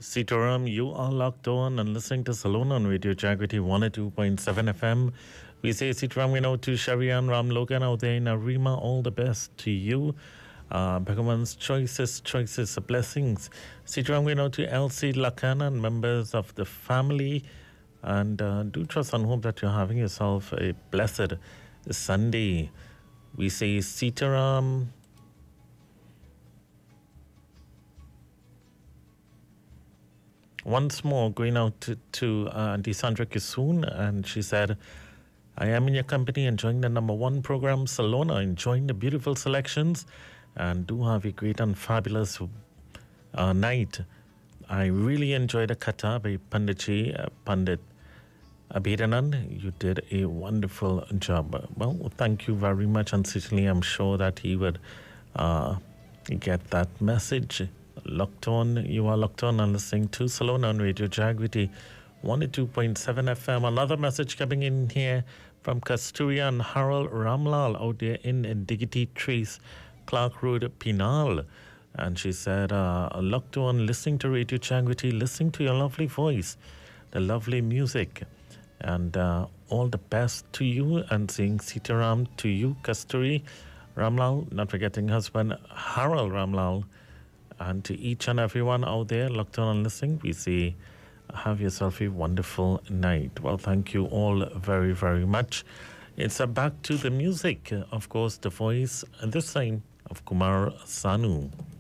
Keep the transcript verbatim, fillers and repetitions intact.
Sitaram, you are locked on and listening to Salon on Radio Jagriti one oh two point seven F M. We say Sitaram, you know, to Sharian Ram Logan out there in Arima, all the best to you. Uh, Bhagavan's choices, choices, blessings. Sitaram, you know, to Elsie Lakan and members of the family. And uh, do trust and hope that you're having yourself a blessed Sunday. We say Sitaram. Once more, going out to, to uh, Auntie Sandra Kisoon, and she said, I am in your company enjoying the number one program, Salona, enjoying the beautiful selections, and do have a great and fabulous uh, night. I really enjoyed the kata by Panditji, uh, Pandit Abhidanand. You did a wonderful job. Well, thank you very much, and certainly I'm sure that he would uh, get that message. Locked on, you are locked on and listening to Salona on Radio Jagriti one oh two point seven F M. Another message coming in here from Kasturi and Harold Ramlal out there in Diggity Trace, Clark Road, Penal. And she said, uh, locked on, listening to Radio Jagriti, listening to your lovely voice, the lovely music, and uh, all the best to you, and saying Sitaram to you, Kasturi Ramlal, not forgetting husband Harold Ramlal. And to each and everyone out there locked on and listening, we say, have yourself a wonderful night. Well, thank you all very, very much. It's a back to the music. Of course, the voice, and this time, of Kumar Sanu.